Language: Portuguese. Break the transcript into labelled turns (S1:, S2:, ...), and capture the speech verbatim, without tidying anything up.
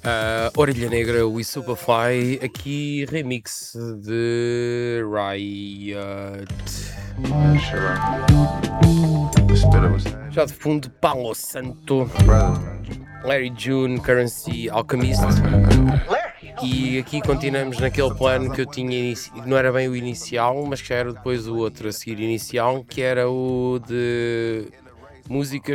S1: Ah, Orelha Negra, We Superfly, aqui remix de Riot.
S2: Yeah, shit, right. The spitter was
S1: Já de fundo, Palo Santo,
S2: brothers, man.
S1: Larry June, Currency, Alchemist. E aqui continuamos naquele plano que eu tinha, inici... não era bem o inicial, mas que já era depois o outro a seguir inicial, que era o de músicas